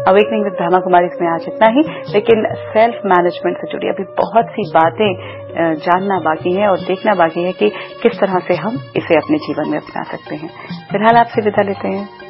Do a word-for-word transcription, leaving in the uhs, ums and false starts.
Awakening with Brahma Kumari में आज इतना ही, लेकिन सेल्फ मैनेजमेंट से जुड़ी अभी बहुत सी बातें जानना बाकी है और देखना बाकी है कि किस तरह से हम इसे अपने जीवन में अपना सकते हैं। फिलहाल आपसे विदा लेते हैं।